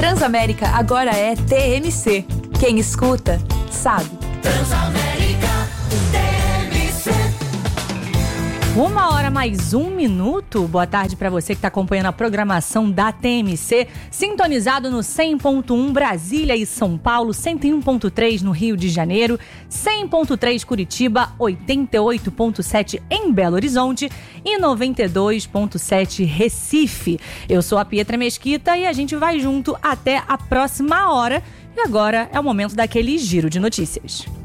Transamérica agora é TMC. Quem escuta, sabe. Transamérica TMC. 1h mais 1 minuto. Boa tarde para você que está acompanhando a programação da TMC, sintonizado no 100.1 Brasília e São Paulo, 101.3 no Rio de Janeiro, 100.3 Curitiba, 88.7 em Belo Horizonte e 92.7 Recife. Eu sou a Pietra Mesquita e a gente vai junto até a próxima hora. E agora é o momento daquele giro de notícias.